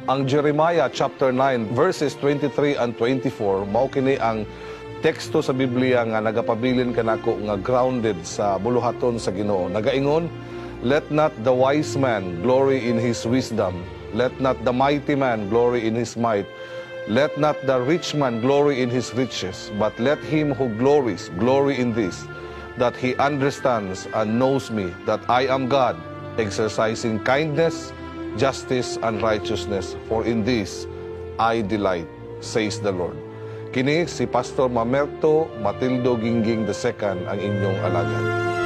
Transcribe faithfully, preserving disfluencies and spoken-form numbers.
Ang Jeremiah chapter nine verses twenty-three and twenty-four mao kini ang teksto sa Biblia nga nagapabilin kanako nga grounded sa buluhaton sa Ginoo. Nagaingon, let not the wise man glory in his wisdom, let not the mighty man glory in his might, let not the rich man glory in his riches, but let him who glories glory in this, that he understands and knows me, that I am God, exercising kindness, justice, and righteousness, for in this I delight, says the Lord. Kini si Pastor Mamerto Matildo Gingging the second ang inyong alagad.